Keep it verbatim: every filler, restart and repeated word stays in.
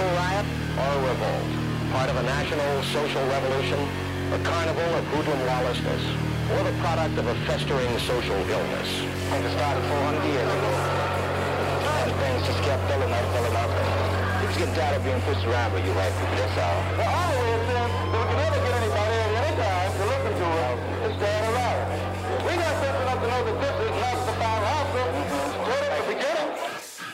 political riot, or a revolt? Part of a national social revolution, a carnival of hoodlum lawlessness, or the product of a festering social illness? I think it started four hundred years ago. And things just kept filling up, filling up. People getting tired of being pushed around by you white people, that's all. Well, always then, if we can never get anybody